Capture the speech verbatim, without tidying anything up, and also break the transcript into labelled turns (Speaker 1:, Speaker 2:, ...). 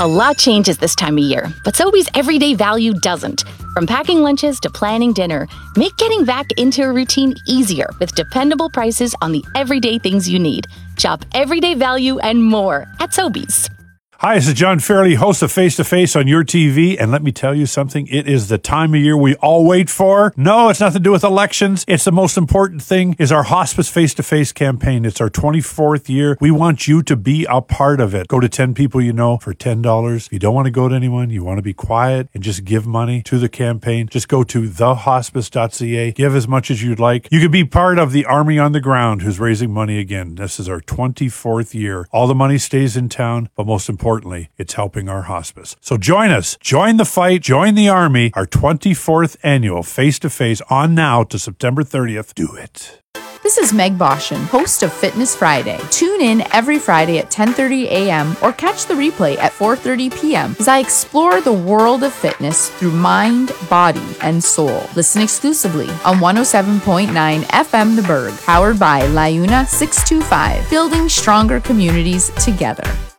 Speaker 1: A lot changes this time of year, but Sobeys everyday value doesn't. From packing lunches to planning dinner, make getting back into a routine easier with dependable prices on the everyday things you need. Shop everyday value and more at Sobeys.
Speaker 2: Hi, this is John Fairley, host of Face to Face on your T V, and let me tell you something. It is the time of year we all wait for. No, it's nothing to do with elections. It's the most important thing is our Hospice Face to Face campaign. It's our twenty-fourth year. We want you to be a part of it. Go to ten people you know for ten dollars. If you don't want to go to anyone, you want to be quiet and just give money to the campaign, just go to the hospice dot c a. Give as much as you'd like. You could be part of the Army on the Ground who's raising money again. This is our twenty-fourth year. All the money stays in town, but most importantly, Importantly, it's helping our hospice. So join us. Join the fight. Join the Army. Our twenty-fourth annual face-to-face on now to September thirtieth. Do it.
Speaker 3: This is Meg Boshin, host of Fitness Friday. Tune in every Friday at ten thirty a.m. or catch the replay at four thirty p.m. as I explore the world of fitness through mind, body, and soul. Listen exclusively on one oh seven point nine F M The Berg, powered by LiUNA six two five, building stronger communities together.